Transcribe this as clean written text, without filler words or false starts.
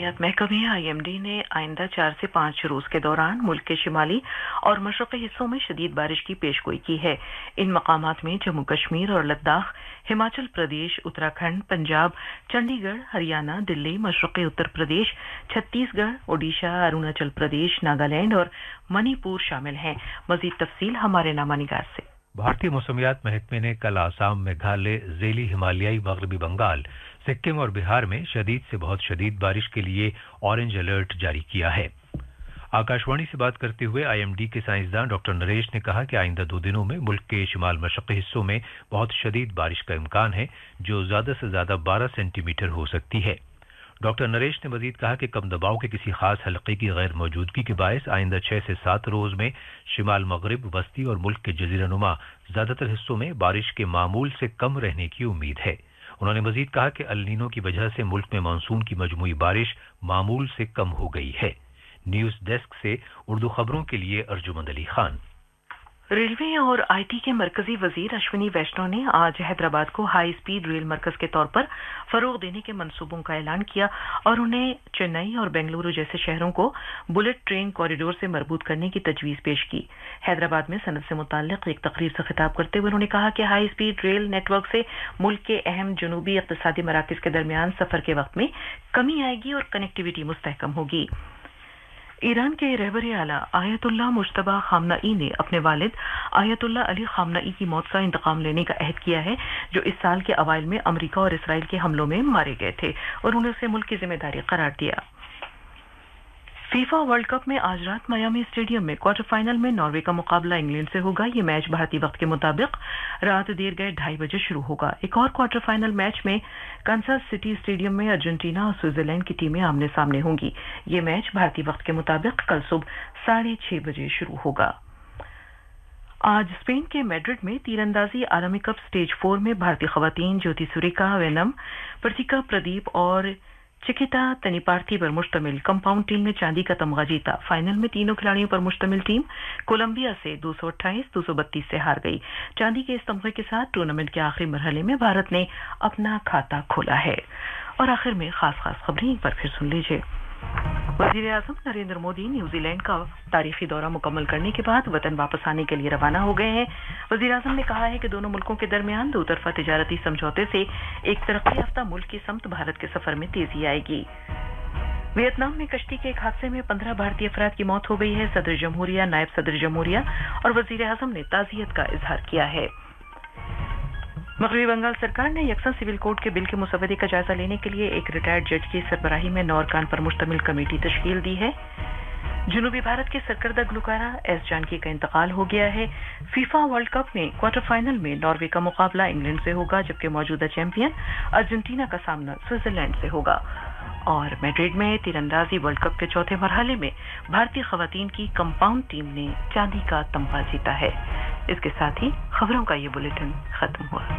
मौसमियात महकमे IMD ने आइंदा 4 से 5 रोज के दौरान मुल्क के शिमाली और मशरक़ी हिस्सों में शदीद बारिश की पेशगोई की है। इन मकामात में जम्मू कश्मीर और लद्दाख, हिमाचल प्रदेश, उत्तराखंड, पंजाब, चंडीगढ़, हरियाणा, दिल्ली, मशरक़ी उत्तर प्रदेश, छत्तीसगढ़, ओडिशा, अरुणाचल प्रदेश, नागालैंड और मणिपुर शामिल हैं। मजीद तफसील हमारे नामा निगार से। भारतीय मौसमियात महकमे ने कल आसाम, मेघालय, ज़ेली हिमालयाई मगरबी बंगाल, सिक्किम और बिहार में शदीद से बहुत शदीद बारिश के लिए ऑरेंज अलर्ट जारी किया है। आकाशवाणी से बात करते हुए IMD के साइंसदान डॉक्टर नरेश ने कहा कि आइंदा 2 दिनों में मुल्क के शिमाल मशरक़ी हिस्सों में बहुत शदीद बारिश का इम्कान है, जो ज़्यादा से ज़्यादा 12 सेंटीमीटर हो सकती है। डॉक्टर नरेश ने मजीद कहा कि कम दबाव के किसी खास हल्के की गैर मौजूदगी के बायस आइंदा 6 से 7 रोज में शिमाल मगरिब, वस्ती और मुल्क के जजीरानुमा ज़्यादातर हिस्सों में बारिश के मामूल से कम रहने की उम्मीद है। उन्होंने मजीद कहा कि अल नीनो की वजह से मुल्क में मानसून की मजमूई बारिश मामूल से कम हो गई है। न्यूज डेस्क से उर्दू खबरों के लिए अर्जुमंद अली खान। रेलवे और IT के मरकजी वजीर अश्विनी वैष्णव ने आज हैदराबाद को हाई स्पीड रेल मरकज के तौर पर फरोग देने के मंसूबों का ऐलान किया और उन्हें चेन्नई और बेंगलुरु जैसे शहरों को बुलेट ट्रेन कॉरिडोर से मरबूत करने की तजवीज़ पेश की। हैदराबाद में सनत से मुताल्लिक एक तकरीर से खिताब करते हुए उन्होंने कहा कि हाई स्पीड रेल नेटवर्क से मुल्क के अहम जनूबी इक़्तिसादी मराकज़ के दरमियान सफ़र के वक्त में कमी आएगी और कनेक्टिविटी मुस्तहकम होगी। ईरान के रहबर आला आयतुल्लाह मुश्तबा खामनाई ने अपने वालिद आयतुल्लाह अली खामनाई की मौत का इंतकाम लेने का अहद किया है, जो इस साल के अवाइल में अमेरिका और इसराइल के हमलों में मारे गए थे, और उन्हें उसे मुल्क की जिम्मेदारी करार दिया। फीफा वर्ल्ड कप में आज रात मियामी स्टेडियम में क्वार्टर फाइनल में नॉर्वे का मुकाबला इंग्लैंड से होगा। ये मैच भारतीय वक्त के मुताबिक रात देर गए 2:30 बजे शुरू होगा। एक और क्वार्टर फाइनल मैच में कांसास सिटी स्टेडियम में अर्जेंटीना और स्विट्जरलैंड की टीमें आमने सामने होंगी। ये मैच भारतीय वक्त के मुताबिक कल सुबह 6:30 बजे शुरू होगा। आज स्पेन के मैड्रिड में तीरंदाजी आलमी कप स्टेज 4 में भारतीय खवातीन ज्योति सुरेखा, वेनम, प्रतीका प्रदीप और चिकिता तनिपार्थी पर मुश्तमिल कंपाउंड टीम ने चांदी का तमगा जीता। फाइनल में तीनों खिलाड़ियों पर मुश्तमिल टीम कोलंबिया से 228-232 से हार गई। चांदी के इस तमगे के साथ टूर्नामेंट के आखिरी मरहले में भारत ने अपना खाता खोला है। और आखिर में खास खबरें एक बार फिर सुन लीजिए। वज़ीर आज़म नरेंद्र मोदी न्यूजीलैंड का तारीखी दौरा मुकम्मल करने के बाद वतन वापस आने के लिए रवाना हो गए हैं। वज़ीर आज़म ने कहा है कि दोनों मुल्कों के दरमियान 2 तरफा तिजारती समझौते से एक तरक्की याफ्ता मुल्क की समत भारत के सफर में तेजी आएगी। वियतनाम में कश्ती के एक हादसे में 15 भारतीय अफराद की मौत हो गई है। सदर जमहूरिया, नायब सदर जमहूरिया और वज़ीर आज़म ने ताज़ियत का इजहार किया है। मगरबी बंगाल सरकार ने यकसा सिविल कोड के बिल के मुसवदे का जायजा लेने के लिए एक रिटायर्ड जज की सरबराही में 9 अरकान पर मुश्तमिल कमेटी तश्कील दी है। जनूबी भारत के सरकर्दा गुलकारा एस जानकी का इंतकाल हो गया है। फीफा वर्ल्ड कप में क्वार्टर फाइनल में नॉर्वे का मुकाबला इंग्लैंड से होगा, जबकि मौजूदा चैंपियन अर्जेंटीना का सामना स्विट्जरलैंड से होगा। और मैड्रिड में तीरंदाजी वर्ल्ड कप के चौथे मरहले में भारतीय खवातीन की कंपाउंड टीम ने चांदी का तमगा जीता है। इसके साथ ही खबरों का ये बुलेटिन खत्म हुआ।